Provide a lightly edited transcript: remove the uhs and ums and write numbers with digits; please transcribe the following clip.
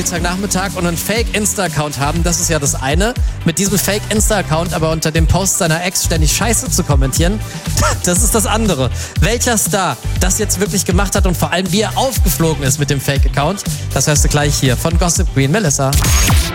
Dienstagnachmittag und einen Fake-Insta-Account haben, das ist ja das eine. Mit diesem Fake-Insta-Account aber unter dem Post seiner Ex ständig Scheiße zu kommentieren, das ist das andere. Welcher Star das jetzt wirklich gemacht hat und vor allem wie er aufgeflogen ist mit dem Fake-Account, das hörst du gleich hier von Gossip Queen Melissa.